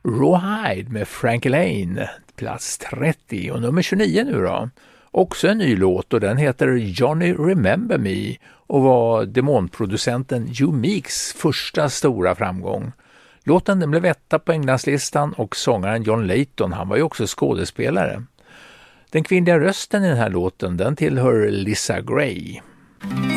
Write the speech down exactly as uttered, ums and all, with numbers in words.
Rawhide med Frankie Lane, plats trettio, och nummer tjugonio nu då. Också en ny låt och den heter Johnny Remember Me och var demonproducenten Joe Meeks första stora framgång. Låten den blev etta på Englandslistan och sångaren John Layton, han var ju också skådespelare. Den kvinnliga rösten i den här låten den tillhör Lisa Gray.